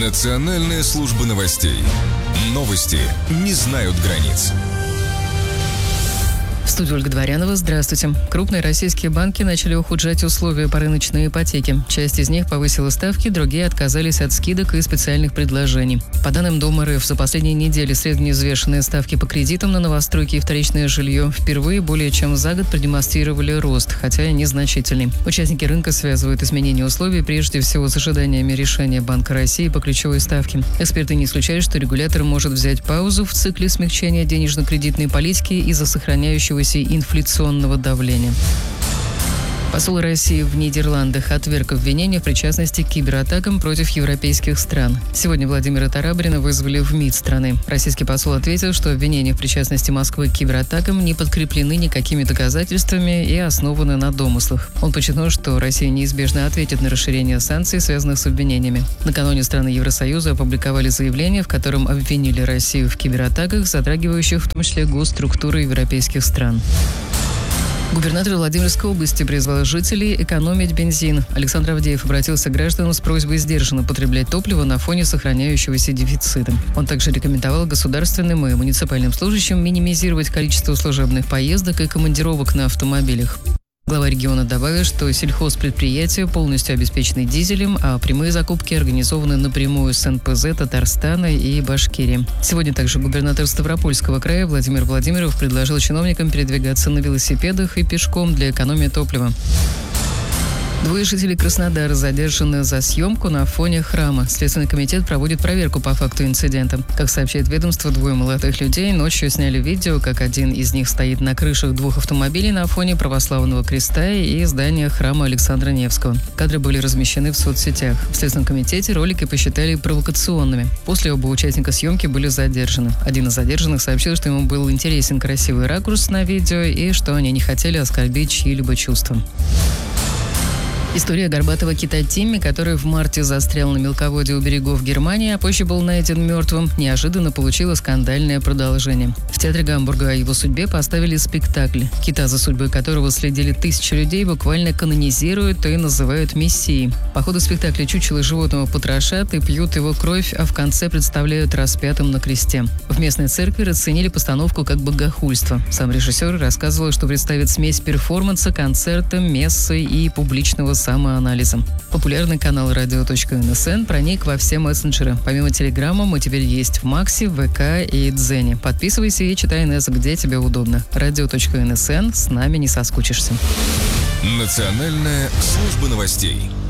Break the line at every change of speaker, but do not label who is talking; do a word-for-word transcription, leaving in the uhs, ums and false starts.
Национальная служба новостей. Новости не знают границ.
В студии Ольга Дворянова. Здравствуйте. Крупные российские банки начали ухудшать условия по рыночной ипотеке. Часть из них повысила ставки, другие отказались от скидок и специальных предложений. По данным ДомРФ, за последние недели средневзвешенные ставки по кредитам на новостройки и вторичное жилье впервые более чем за год продемонстрировали рост, хотя и незначительный. Участники рынка связывают изменение условий прежде всего с ожиданиями решения Банка России по ключевой ставке. Эксперты не исключают, что регулятор может взять паузу в цикле смягчения денежно-кредитной политики из-за сохраняющегося инфляционного давления. Посол России в Нидерландах отверг обвинения в причастности к кибератакам против европейских стран. Сегодня Владимира Тарабрина вызвали в МИД страны. Российский посол ответил, что обвинения в причастности Москвы к кибератакам не подкреплены никакими доказательствами и основаны на домыслах. Он подчеркнул, что Россия неизбежно ответит на расширение санкций, связанных с обвинениями. Накануне страны Евросоюза опубликовали заявление, в котором обвинили Россию в кибератаках, затрагивающих в том числе госструктуры европейских стран. Губернатор Владимирской области призвал жителей экономить бензин. Александр Авдеев обратился к гражданам с просьбой сдержанно потреблять топливо на фоне сохраняющегося дефицита. Он также рекомендовал государственным и муниципальным служащим минимизировать количество служебных поездок и командировок на автомобилях. Глава региона добавил, что сельхозпредприятия полностью обеспечены дизелем, а прямые закупки организованы напрямую с эн пэ зэ Татарстана и Башкирии. Сегодня также губернатор Ставропольского края Владимир Владимиров предложил чиновникам передвигаться на велосипедах и пешком для экономии топлива. Двое жителей Краснодара задержаны за съемку на фоне храма. Следственный комитет проводит проверку по факту инцидента. Как сообщает ведомство, двое молодых людей ночью сняли видео, как один из них стоит на крышах двух автомобилей на фоне православного креста и здания храма Александра Невского. Кадры были размещены в соцсетях. В Следственном комитете ролики посчитали провокационными. После оба участника съемки были задержаны. Один из задержанных сообщил, что ему был интересен красивый ракурс на видео и что они не хотели оскорбить чьи-либо чувства. История горбатого кита Тимми, который в марте застрял на мелководье у берегов Германии, а позже был найден мертвым, неожиданно получила скандальное продолжение. В театре Гамбурга о его судьбе поставили спектакль. Кита, за судьбой которого следили тысячи людей, буквально канонизируют и называют мессией. По ходу спектакля чучело животного потрошат и пьют его кровь, а в конце представляют распятым на кресте. В местной церкви расценили постановку как богохульство. Сам режиссер рассказывал, что представит смесь перформанса, концерта, мессы и публичного самоанализом. Популярный канал радио точка эн эс эн проник во все мессенджеры. Помимо Телеграма мы теперь есть в Максе, вэ ка и Дзене. Подписывайся и читай эн эс, где тебе удобно. радио точка эн эс эн. С нами не соскучишься.
Национальная служба новостей.